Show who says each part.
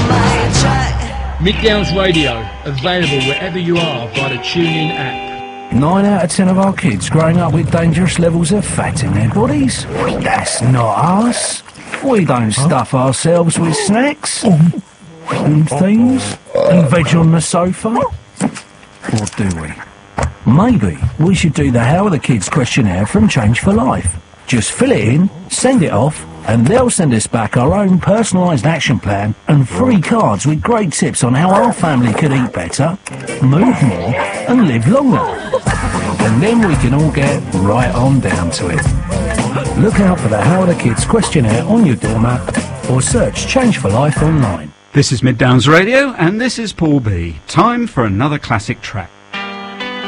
Speaker 1: Mid Downs Radio, available wherever you are via the TuneIn app.
Speaker 2: 9 out of 10 of our kids growing up with dangerous levels of fat in their bodies. That's not us. We don't stuff ourselves with snacks and things and veg on the sofa. Or do we? Maybe we should do the How Are the Kids questionnaire from Change for Life. Just fill it in, send it off, and they'll send us back our own personalised action plan and free cards with great tips on how our family could eat better, move more, and live longer. And then we can all get right on down to it. Look out for the How Are the Kids questionnaire on your doormat or search Change for Life online.
Speaker 3: This is Mid Downs Radio, and this is Paul B. Time for another classic track.